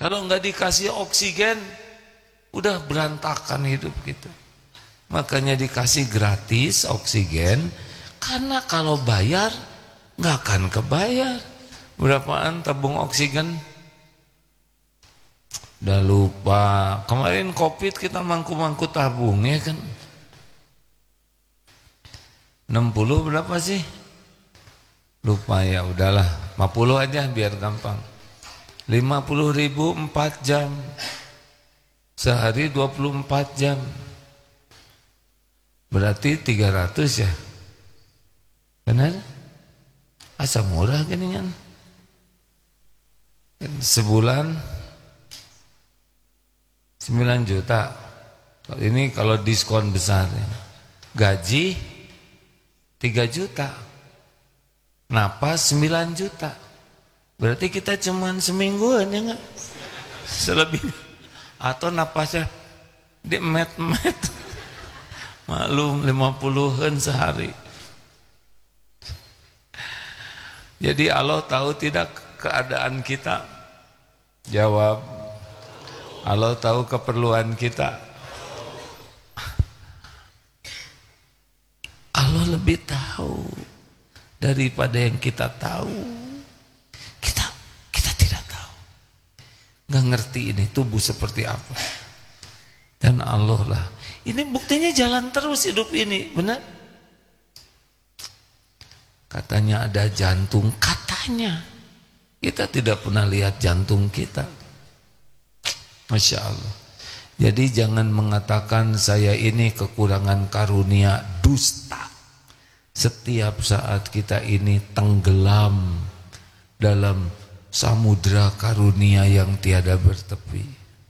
Kalau nggak dikasih oksigen, udah berantakan hidup kita. Makanya dikasih gratis oksigen, karena kalau bayar nggak akan kebayar. Berapaan tabung oksigen? Udah lupa. Kemarin COVID kita mangku-mangku tabung ya kan. 60 berapa sih? Lupa ya, udahlah 50 aja biar gampang. 50.000 4 jam. Sehari 24 jam. Berarti 300 ya. Benar? Asa murah gini kan. Sebulan 9 juta. Ini kalau diskon besar ya. Gaji 3 juta. Napas 9 juta. Berarti kita cuman semingguan ya enggak? Selebih. Atau napasnya di met-met. Maklum 50-an sehari. Jadi Allah tahu tidak keadaan kita? Jawab. Allah tahu keperluan kita? Allah lebih tahu daripada yang kita tahu. Kita tidak tahu. Nggak ngerti ini tubuh seperti apa. Dan Allah lah. Ini buktinya jalan terus hidup ini, benar? Katanya ada jantung, katanya. Kita tidak pernah lihat jantung kita. Masya Allah. Jadi jangan mengatakan saya ini kekurangan karunia, dusta. Setiap saat kita ini tenggelam dalam samudra karunia yang tiada bertepi.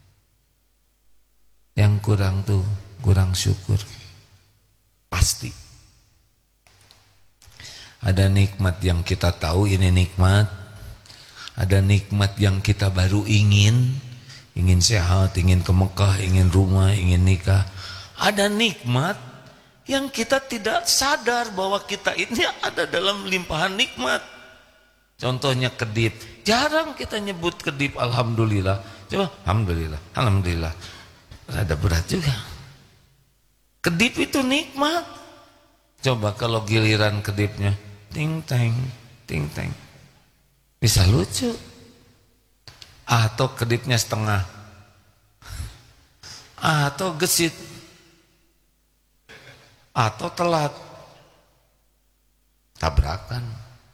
Yang kurang tuh, kurang syukur. Pasti. Ada nikmat yang kita tahu ini nikmat. Ada nikmat yang kita baru ingin sehat, ingin ke Mekah, ingin rumah, ingin nikah. Ada nikmat yang kita tidak sadar bahwa kita ini ada dalam limpahan nikmat. Contohnya kedip. Jarang kita nyebut kedip alhamdulillah. Coba alhamdulillah, alhamdulillah. Rada berat juga. Kedip itu nikmat. Coba kalau giliran kedipnya ting teng, ting teng. Bisa lucu. Atau kedipnya setengah. Atau gesit. Atau telat. Tabrakan.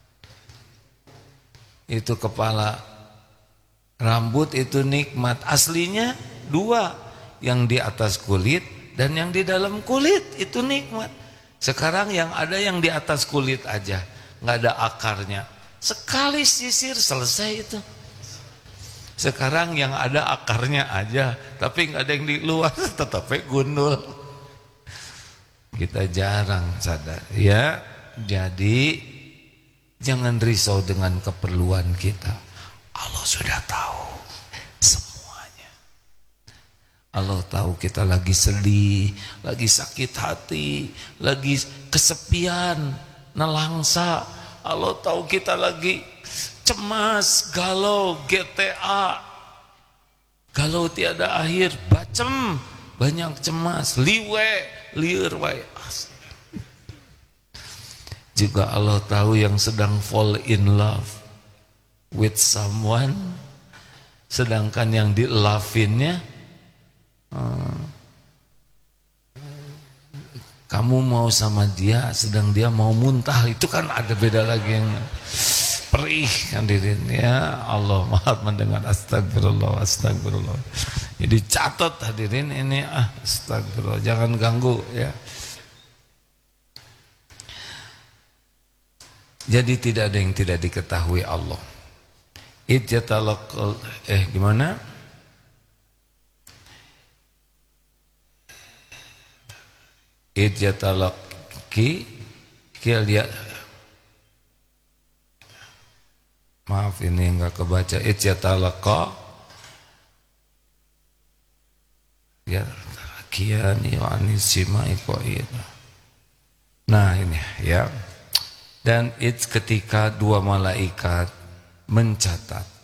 Itu kepala. Rambut itu nikmat. Aslinya dua. Yang di atas kulit dan yang di dalam kulit. Itu nikmat. Sekarang yang ada yang di atas kulit aja. Nggak ada akarnya. Sekali sisir selesai itu. Sekarang yang ada akarnya aja, tapi nggak ada yang di luar, tetapnya gundul. Kita jarang sadar, ya. Jadi jangan risau dengan keperluan kita. Allah sudah tahu semuanya. Allah tahu kita lagi sedih, lagi sakit hati, lagi kesepian, nelangsa. Allah tahu kita lagi cemas, galau, GTA, galau tiada akhir, bacem, banyak cemas, liwe, liur, juga Allah tahu yang sedang fall in love with someone, sedangkan yang di love-innya, kamu mau sama dia, sedang dia mau muntah, itu kan ada beda lagi yang perih hadirin ya. Allah maha mendengar. Astagfirullah, astagfirullah. Jadi catat hadirin ini, astagfirullah, jangan ganggu ya. Jadi tidak ada yang tidak diketahui Allah. Gimana? Maaf ini enggak kebaca. Ityatalaqa ya kiani wa anisima iqaida. Nah ini ya. Dan ketika dua malaikat mencatat